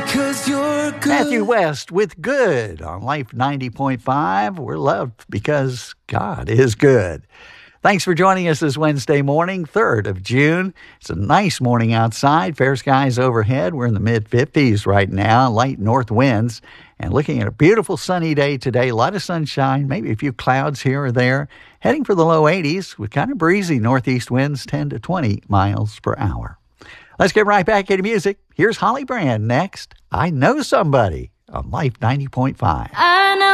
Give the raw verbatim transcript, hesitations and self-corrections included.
'cause you're good. Matthew West with Good on Life ninety point five. We're loved because God is good. Thanks for joining us this Wednesday morning, third of June. It's a nice morning outside. Fair skies overhead. We're in the mid fifties right now, light north winds. And looking at a beautiful sunny day today, a lot of sunshine, maybe a few clouds here or there. Heading for the low eighties with kind of breezy northeast winds, ten to twenty miles per hour. Let's get right back into music. Here's Holly Brand next. I Know Somebody on Life ninety point five. I know